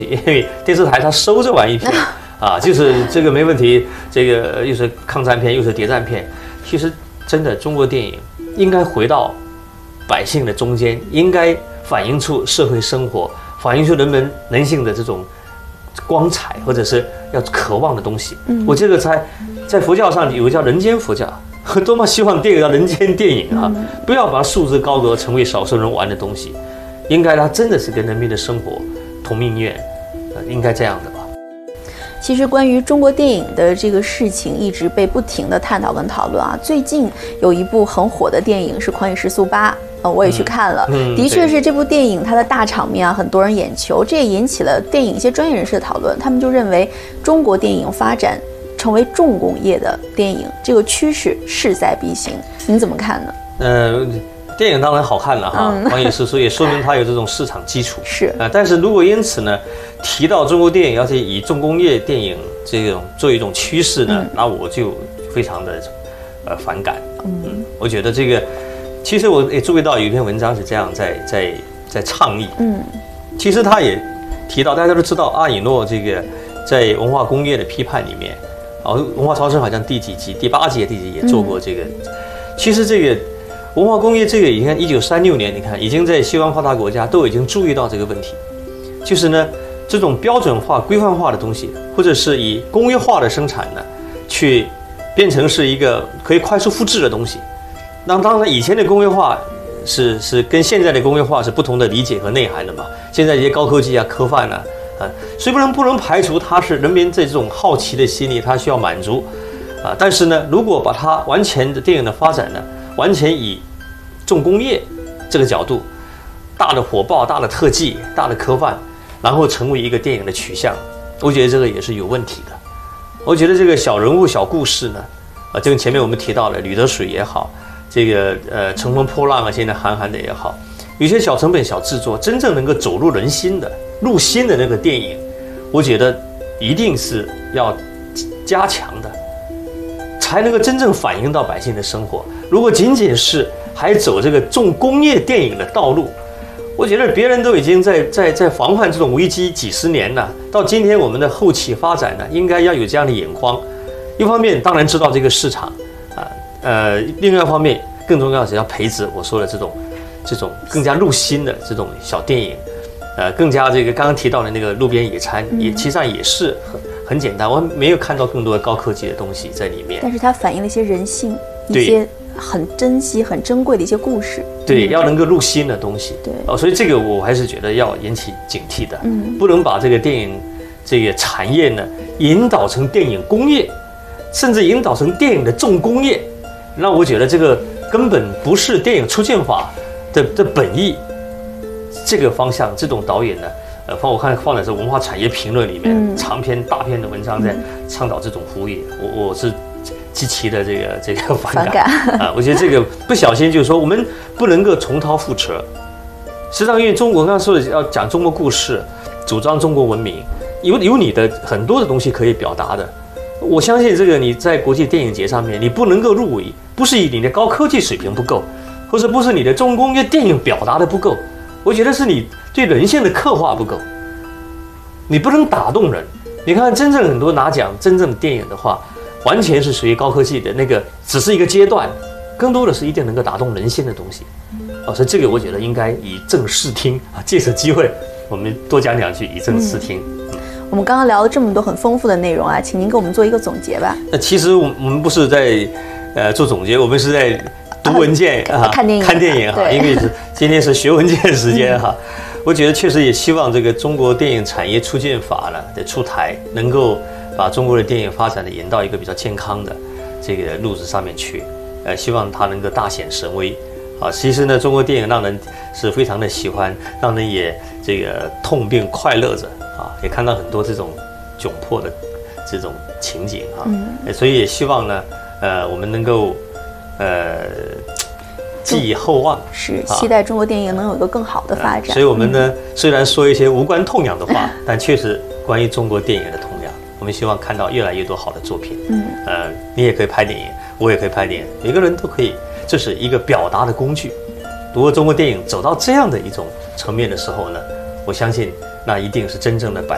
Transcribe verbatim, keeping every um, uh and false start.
因为电视台它收这玩意片啊，就是这个没问题，这个又是抗战片又是谍战片，其实真的中国电影应该回到百姓的中间，应该反映出社会生活，反映出人们人性的这种光彩，或者是要渴望的东西。嗯，我这个在在佛教上有个叫人间佛教，多么希望电影叫人间电影啊，不要把它束之高阁，成为少数人玩的东西，应该它真的是跟人民的生活同命运，呃，应该这样的吧。 其实关于中国电影的这个事情一直被不停的探讨跟讨论啊。最近有一部很火的电影是《狂野时速八》，呃，我也去看了，嗯嗯、的确是这部电影它的大场面啊，很多人眼球，这也引起了电影一些专业人士的讨论。他们就认为中国电影发展成为重工业的电影，这个趋势势在必行。你怎么看呢？ 呃，电影当然好看了哈，《狂野时速》也说明它有这种市场基础。 是啊、呃，但是如果因此呢，提到中国电影要是以重工业电影这种作为一种趋势呢，嗯、那我就非常的呃反感。嗯，嗯我觉得这个，其实我也注意到有一篇文章是这样在在在倡议。嗯，其实他也提到，大家都知道阿以诺这个在文化工业的批判里面，啊，文化超生好像第几集、第八集、第几集也做过这个。嗯、其实这个文化工业这个，你看一九三六年，你看已经在西方发达国家都已经注意到这个问题，就是呢。这种标准化、规范化的东西，或者是以工业化的生产呢，去变成是一个可以快速复制的东西。那当然，以前的工业化是是跟现在的工业化是不同的理解和内涵的嘛。现在一些高科技啊、科幻啊，啊，虽不能不能排除它是人民这种好奇的心理，它需要满足啊。但是呢，如果把它完全的电影的发展呢，完全以重工业这个角度，大的火爆、大的特技、大的科幻。然后成为一个电影的取向，我觉得这个也是有问题的。我觉得这个小人物、小故事呢，啊，就跟前面我们提到的《吕得水》也好，这个呃《乘风破浪》啊，现在韩寒的也好，有些小成本、小制作，真正能够走入人心的、入心的那个电影，我觉得一定是要加强的，才能够真正反映到百姓的生活。如果仅仅是还走这个重工业电影的道路，我觉得别人都已经在在在防范这种危机几十年了，到今天我们的后期发展呢，应该要有这样的眼光。一方面当然知道这个市场，啊呃，另外一方面更重要是要培植我说的这种这种更加入心的这种小电影，呃，更加这个刚刚提到的那个路边野餐，也其实上也是很很简单，我没有看到更多的高科技的东西在里面， 但是它反映了一些人性，一些很珍惜、很珍贵的一些故事， 对，要能够入心的东西， 对， 哦，所以这个我还是觉得要引起警惕的，嗯，不能把这个电影这个产业呢引导成电影工业，甚至引导成电影的重工业，那我觉得这个根本不是电影出现法的的本意。这个方向，这种导演呢，呃，放我看放在这文化产业评论里面，嗯、长篇大篇的文章在倡导这种服务业，我我是。极其的这个这个反感啊！我觉得这个不小心就是说，我们不能够重蹈覆辙。实际上，因为中国刚刚说的要讲中国故事，主张中国文明，有有你的很多的东西可以表达的。我相信这个你在国际电影节上面，你不能够入围，不是以你的高科技水平不够，或者不是你的重工业电影表达的不够，我觉得是你对人性的刻画不够。你不能打动人。你看，真正很多拿奖真正的电影的话。完全是属于高科技的那个，只是一个阶段，更多的是一定能够打动人心的东西。哦，所以这个我觉得应该以正视听啊，借此机会我们多讲两句，以正视听。 嗯、我们刚刚聊了这么多很丰富的内容啊，请您给我们做一个总结吧。 那其实我们不是在呃做总结，我们是在读文件啊， 看电影， 看电影哈，因为是今天是学文件时间哈。嗯、我觉得确实也希望这个中国电影产业促进法呢的出台能够。把中国的电影发展的引到一个比较健康的这个路子上面去，呃，希望它能够大显神威，啊，其实呢，中国电影让人是非常的喜欢，让人也这个痛并快乐着，啊，也看到很多这种窘迫的这种情景啊，嗯，所以也希望呢，呃，我们能够，呃。寄以厚望， 是期待中国电影能有一个更好的发展。 所以我们呢，嗯、虽然说一些无关痛痒的话，但确实关于中国电影的痛痒，我们希望看到越来越多好的作品。嗯，呃，你也可以拍电影，我也可以拍电影，每个人都可以，这是一个表达的工具。如果中国电影走到这样的一种层面的时候呢，我相信那一定是真正的百